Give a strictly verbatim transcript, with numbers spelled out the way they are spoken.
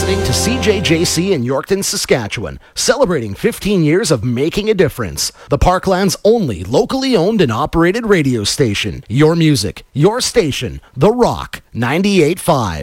listening to C J J C in Yorkton, Saskatchewan, celebrating fifteen years of making a difference. The Parkland's only locally owned and operated radio station. Your music, your station, The Rock ninety-eight point five.